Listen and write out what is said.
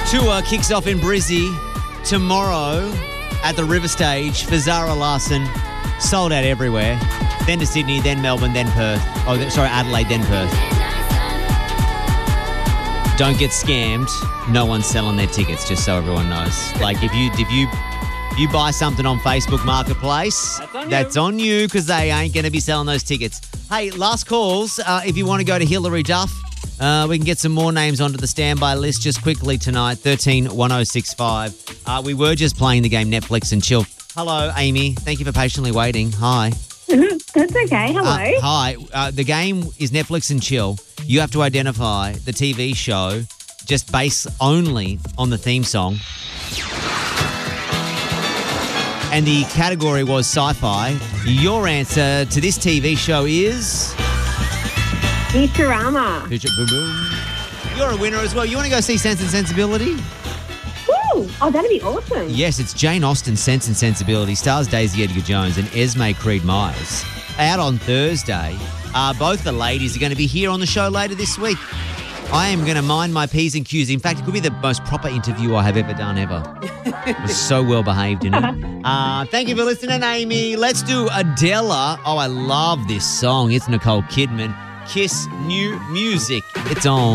Tour kicks off in Brizzy tomorrow at the River Stage for Zara Larsson. Sold out everywhere. Then to Sydney, then Melbourne, then Perth. Adelaide, then Perth. Don't get scammed. No one's selling their tickets, just so everyone knows. Like if you buy something on Facebook Marketplace, that's on you because they ain't going to be selling those tickets. Hey, last calls. If you want to go to Hilary Duff, we can get some more names onto the standby list just quickly tonight. 131065. We were just playing the game Netflix and Chill. Hello, Amy. Thank you for patiently waiting. Hi. That's okay. Hello. Hi. The game is Netflix and Chill. You have to identify the TV show just based only on the theme song. And the category was sci-fi. Your answer to this TV show is... Futurama. You're a winner as well. You want to go see Sense and Sensibility? Woo! Oh, that'd be awesome. Yes, it's Jane Austen's Sense and Sensibility. Stars Daisy Edgar Jones and Esme Creed Myers. Out on Thursday. Both the ladies are going to be here on the show later this week. I am going to mind my P's and Q's. In fact, it could be the most proper interview I have ever done ever. I was so well behaved in it. Thank you for listening, Amy. Let's do Adela. Oh, I love this song. It's Nicole Kidman. Kiss New Music. It's on.